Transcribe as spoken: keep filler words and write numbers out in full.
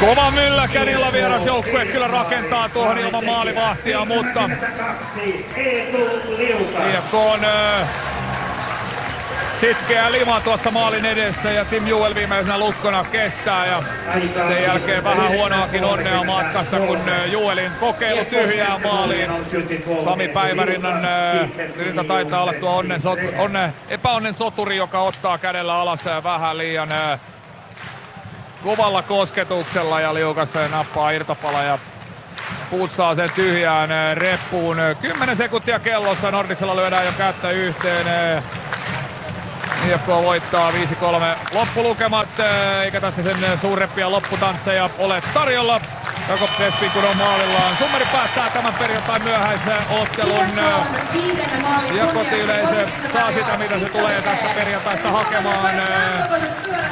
Kova mylläkänillä vierasjoukkue kyllä rakentaa tuohon ilman maalivahtia, mutta I F K on äh, sitkeä lima tuossa maalin edessä ja Tim Juel viimeisenä lukkona kestää ja sen jälkeen vähän huonoakin onnea matkassa, kun Juelin kokeilu tyhjää maaliin. Sami Päivärinnan rinta taitaa olla tuo onnen, onne, epäonnen soturi, joka ottaa kädellä alas vähän liian äh, kovalla kosketuksella ja liukas nappaa irtopala ja pussaa sen tyhjään reppuun. Kymmenen sekuntia kellossa, Nordicsella lyödään jo kättä yhteen. I F K voittaa viisi kolme loppulukemat, eikä tässä sen suurempia lopputansseja ole tarjolla. Jakob Crespin kun on maalillaan. Summeri päättää tämän perjantain myöhäisen ottelun. Ja kotiyleisö saa sitä, mitä se tulee tästä perjantaista hakemaan.